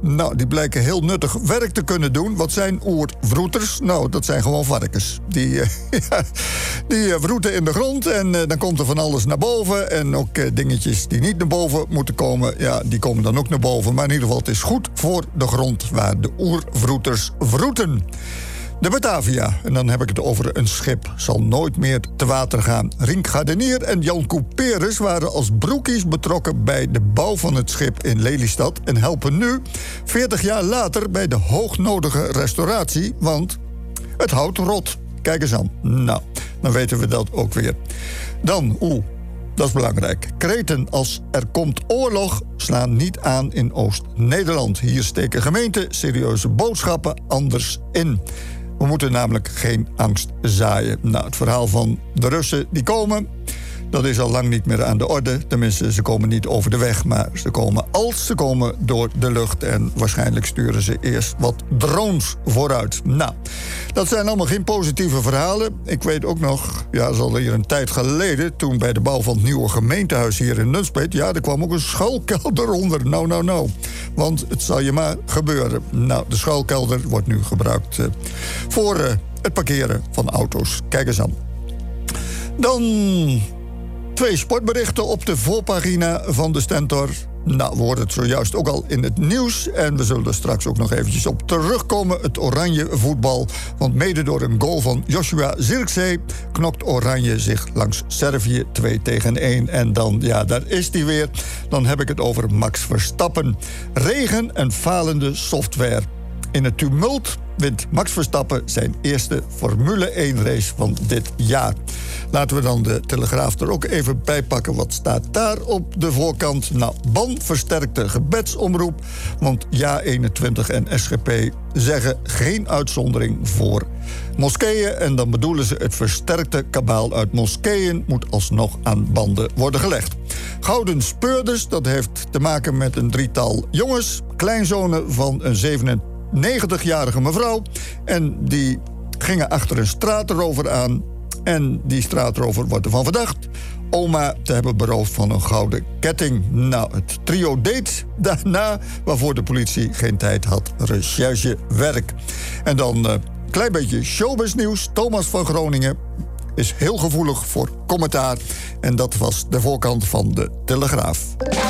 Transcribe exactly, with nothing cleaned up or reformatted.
Nou, die blijken heel nuttig werk te kunnen doen. Wat zijn oervroeters? Nou, dat zijn gewoon varkens. Die, uh, ja, die uh, vroeten in de grond en uh, dan komt er van alles naar boven. En ook uh, dingetjes die niet naar boven moeten komen, ja, die komen dan ook naar boven. Maar in ieder geval, het is goed voor de grond waar de oervroeters vroeten. De Batavia, en dan heb ik het over een schip, zal nooit meer te water gaan. Rink Gardenier en Jan Couperus waren als broekies betrokken bij de bouw van het schip in Lelystad en helpen nu, veertig jaar later, bij de hoognodige restauratie, want het hout rot. Kijk eens aan. Nou, dan weten we dat ook weer. Dan, oeh, dat is belangrijk. Kreten als er komt oorlog slaan niet aan in Oost-Nederland. Hier steken gemeenten serieuze boodschappen anders in. We moeten namelijk geen angst zaaien. Nou, het verhaal van de Russen die komen, dat is al lang niet meer aan de orde. Tenminste, ze komen niet over de weg, maar ze komen als ze komen door de lucht. En waarschijnlijk sturen ze eerst wat drones vooruit. Nou, dat zijn allemaal geen positieve verhalen. Ik weet ook nog, ja, dat is al hier een tijd geleden, toen bij de bouw van het nieuwe gemeentehuis hier in Nunspeet, ja, er kwam ook een schuilkelder onder. Nou, nou, nou. Want het zal je maar gebeuren. Nou, de schuilkelder wordt nu gebruikt uh, voor uh, het parkeren van auto's. Kijk eens aan. Dan twee sportberichten op de voorpagina van de Stentor. Nou, we hoorden het zojuist ook al in het nieuws. En we zullen er straks ook nog eventjes op terugkomen. Het oranje voetbal. Want mede door een goal van Joshua Zirkzee knokt Oranje zich langs Servië twee tegen één. En dan, ja, daar is hij weer. Dan heb ik het over Max Verstappen. Regen en falende software. In het tumult wint Max Verstappen zijn eerste Formule één race van dit jaar. Laten we dan de Telegraaf er ook even bij pakken. Wat staat daar op de voorkant? Nou, ban versterkte gebedsomroep. Want Ja eenentwintig en S G P zeggen geen uitzondering voor moskeeën. En dan bedoelen ze het versterkte kabaal uit moskeeën moet alsnog aan banden worden gelegd. Gouden speurders, dat heeft te maken met een drietal jongens, kleinzonen van een zevenennegentigjarige mevrouw. En die gingen achter een straatrover aan. En die straatrover wordt ervan verdacht oma te hebben beroofd van een gouden ketting. Nou, het trio deed daarna, waarvoor de politie geen tijd had, recherchewerk. En dan een uh, klein beetje showbiznieuws. Thomas van Groningen is heel gevoelig voor commentaar. En dat was de voorkant van de Telegraaf.